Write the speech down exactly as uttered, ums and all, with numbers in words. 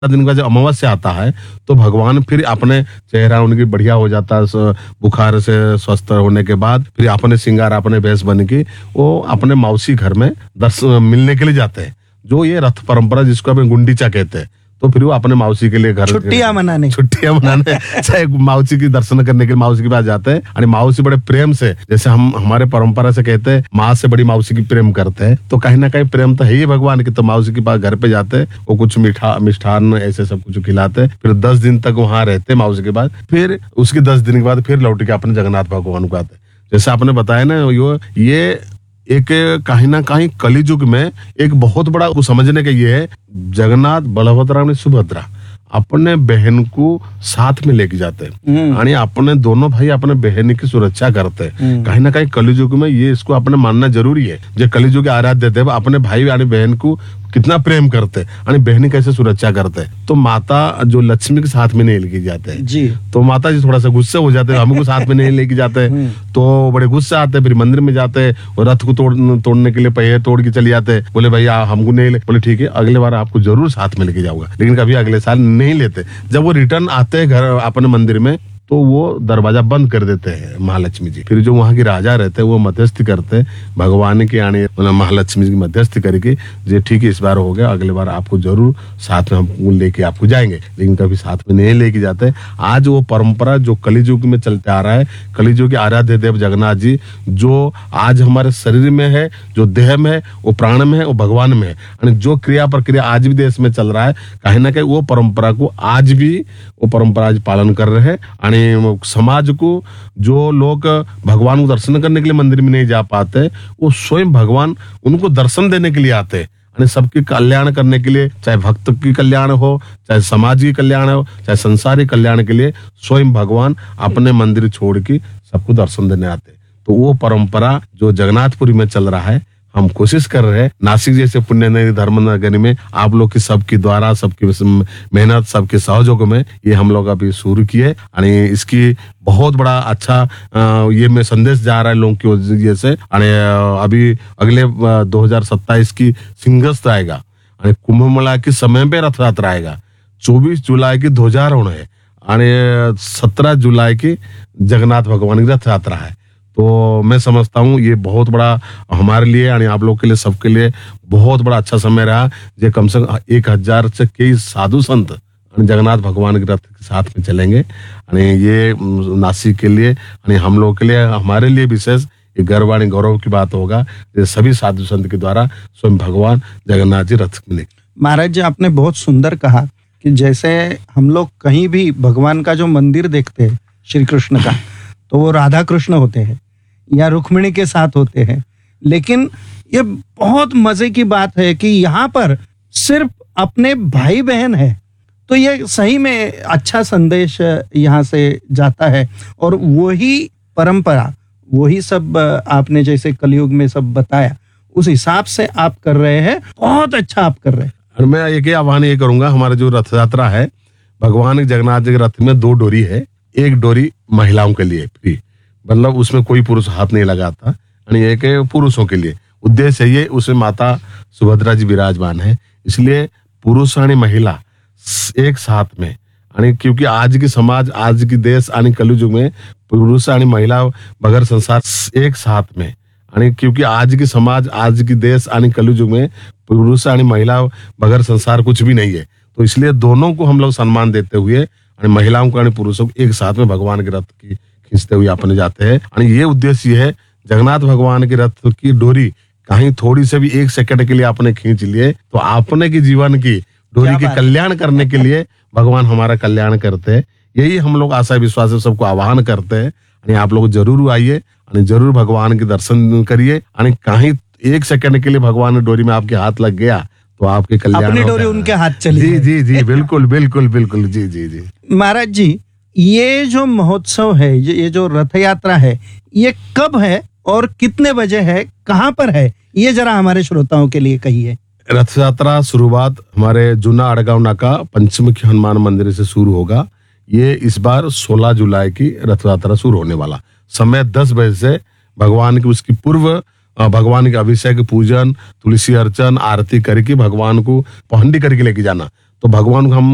दिन का जब अमावस्या आता है तो भगवान फिर अपने चेहरा उनकी बढ़िया हो जाता है, स- बुखार से स्वस्थ होने के बाद फिर अपने श्रृंगार अपने भेष बन के वो अपने मौसी घर में दर्शन मिलने के लिए जाते हैं। जो ये रथ परंपरा जिसको अपन गुंडीचा कहते हैं, तो फिर वो अपने मौसी के लिए घर छुट्टियां मनाने छुट्टियां मनाने चाहे मौसी की दर्शन करने के लिए मौसी के पास जाते हैं। और मौसी बड़े प्रेम से, जैसे हम हमारे परंपरा से कहते हैं माँ से बड़ी मौसी की प्रेम करते हैं, तो कहीं ना कहीं प्रेम तो है ही भगवान की। तो मौसी के पास घर पे जाते हैं, वो कुछ मीठा मिष्ठान ऐसे सब कुछ खिलाते हैं, फिर दस दिन तक वहां रहते हैं मौसी के पास। फिर उसके दस दिन के बाद फिर लौट के अपने जगन्नाथ भगवान को आते हैं। जैसे आपने बताया ना, यो ये एक कहीं ना कहीं कलिजुग में एक बहुत बड़ा वो समझने का ये है, जगन्नाथ बलभद्र ने सुभद्रा अपने बहन को साथ में लेके जाते हैं यानी अपने दोनों भाई अपने बहन की सुरक्षा करते हैं। कहीं ना कहीं कलिजुग में ये इसको अपने मानना जरूरी है। जो कलिजुग के आराध्य देव अपने भाई यानी बहन को कितना प्रेम करते यानी बहन कैसे सुरक्षा करते, तो माता जो लक्ष्मी के साथ में नहीं लेके जाते हैं जी, तो माता जी थोड़ा सा गुस्से हो जाते हैं, हमको साथ में नहीं लेके जाते तो बड़े गुस्से आते हैं। फिर मंदिर में जाते हैं और रथ को तोड़ तोड़ने के लिए पहिए तोड़ के चले जाते हैं। बोले भैया हमको नहीं ले, बोले ठीक है अगले बार आपको जरूर साथ में लेके जाऊंगा, लेकिन कभी अगले साल नहीं लेते। जब वो रिटर्न आते हैं घर अपने मंदिर में तो वो दरवाजा बंद कर देते हैं महालक्ष्मी जी। फिर जो वहाँ के राजा रहते हैं वो मध्यस्थी करते हैं भगवान के यानी मतलब महालक्ष्मी जी की मध्यस्थी करके, जे ठीक है इस बार हो गया, अगले बार आपको जरूर साथ में हम लेके आपको जाएंगे, लेकिन कभी साथ में नहीं लेके जाते। आज वो परंपरा जो कलिजुग में चलते आ रहा है, कलिजुग के आराध्य देव जगन्नाथ जी जो आज हमारे शरीर में है, जो देह में है, वो प्राण में है, वो भगवान में है। यानी जो क्रिया प्रक्रिया आज भी देश में चल रहा है, कहीं ना कहीं वो परंपरा को आज भी वो परंपरा आज पालन कर रहे हैं। समाज को जो लोग भगवान को दर्शन करने के लिए मंदिर में नहीं जा पाते, वो स्वयं भगवान उनको दर्शन देने के लिए आते हैं। यानी सबके कल्याण करने के लिए, चाहे भक्त की कल्याण हो, चाहे समाज की कल्याण हो, चाहे संसारी कल्याण के लिए स्वयं भगवान अपने मंदिर छोड़ के सबको दर्शन देने आते हैं। तो वो परंपरा जो जगन्नाथपुरी में चल रहा है, हम कोशिश कर रहे हैं नासिक जैसे पुण्य नगरी धर्म नगरी में आप लोग की सबकी द्वारा, सबकी मेहनत, सबके सहयोग में ये हम लोग अभी शुरू किए। यानी इसकी बहुत बड़ा अच्छा ये में संदेश जा रहा है लोगों की वजह से। अभी अगले दो हजार सत्ताईस की सिंहस्थ आएगा, कुंभ मेला के समय पे रथ यात्रा आएगा, चौबीस जुलाई की ध्वजारोहण है और सत्रह जुलाई की जगन्नाथ भगवान की रथ यात्रा है। तो मैं समझता हूँ ये बहुत बड़ा हमारे लिए यानी आप लोग के लिए, सबके लिए बहुत बड़ा अच्छा समय रहा। ये कम से कम एक हजार से कई साधु संत जगन्नाथ भगवान के रथ के साथ में चलेंगे। यानी ये नासिक के लिए यानी हम लोग के लिए, हमारे लिए विशेष ये गर्व यानी गौरव की बात होगा। ये सभी साधु संत के द्वारा स्वयं भगवान जगन्नाथ जी रथ में। महाराज जी आपने बहुत सुंदर कहा कि जैसे हम लोग कहीं भी भगवान का जो मंदिर देखते हैं श्री कृष्ण का, तो वो राधा कृष्ण होते हैं या रुक्मिणी के साथ होते हैं, लेकिन ये बहुत मजे की बात है कि यहाँ पर सिर्फ अपने भाई बहन है। तो ये सही में अच्छा संदेश यहाँ से जाता है और वही परंपरा, वही सब आपने जैसे कलयुग में सब बताया, उस हिसाब से आप कर रहे हैं, बहुत अच्छा आप कर रहे हैं। और मैं एक ही आह्वान ये करूंगा, हमारा जो रथ यात्रा है भगवान जगन्नाथ जी के रथ में दो डोरी है, एक डोरी महिलाओं के लिए फ्री, मतलब उसमें कोई पुरुष हाथ नहीं लगाता, यानी एक पुरुषों के लिए। उद्देश्य ये, उसमें माता सुभद्रा जी विराजमान है, इसलिए पुरुष यानी महिला एक साथ में, यानी क्योंकि आज की समाज, आज की देश यानी कलयुग में पुरुष यानी महिला बगैर संसार एक साथ में, यानी क्योंकि आज की समाज, आज की देश यानी कलयुग में पुरुष यानी महिला बगैर संसार कुछ भी नहीं है। तो इसलिए दोनों को हम लोग सम्मान देते हुए महिलाओं को यानी पुरुषों को एक साथ में भगवान के रथ की खींचते हुए अपने जाते हैं। यानी ये उद्देश्य है, जगन्नाथ भगवान के रथ की डोरी कहीं थोड़ी से भी एक सेकंड के लिए आपने खींच लिए तो आपने की जीवन की डोरी के कल्याण करने के लिए भगवान हमारा कल्याण करते हैं। यही हम लोग आशा विश्वास से सबको आह्वान करते हैं। यानी आप लोग जरूर आइए, यानी जरूर भगवान के दर्शन करिए। यानी कहीं एक सेकंड के लिए भगवान की डोरी में आपके हाथ लग गया तो आपके कल्याण, अपनी डोरी उनके हाथ चली। जी जी जी बिल्कुल बिल्कुल बिल्कुल जी जी जी महाराज जी, ये जो महोत्सव है, ये जो रथ यात्रा है, ये कब है और कितने बजे है, कहाँ पर है, ये जरा हमारे श्रोताओं के लिए कहिए। रथ यात्रा शुरुआत हमारे जूना अड़गांव नाका पंचमुखी हनुमान मंदिर से शुरू होगा। ये इस बार सोलह जुलाई की रथ यात्रा शुरू होने वाला। समय दस बजे से भगवान की उसकी पूर्व भगवान के अभिषेक, पूजन, तुलसी अर्चन, आरती करके भगवान को पहंडी करके लेके जाना। तो भगवान को हम